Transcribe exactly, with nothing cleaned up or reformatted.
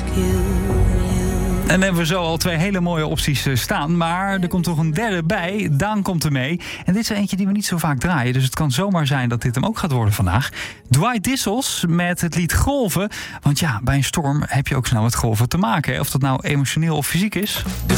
En dan hebben we zo al twee hele mooie opties staan. Maar er komt toch een derde bij. Daan komt er mee. En dit is eentje die we niet zo vaak draaien. Dus het kan zomaar zijn dat dit hem ook gaat worden vandaag. Dwight Dissels met het lied Golven. Want ja, bij een storm heb je ook snel met golven te maken. Hè? Of dat nou emotioneel of fysiek is. De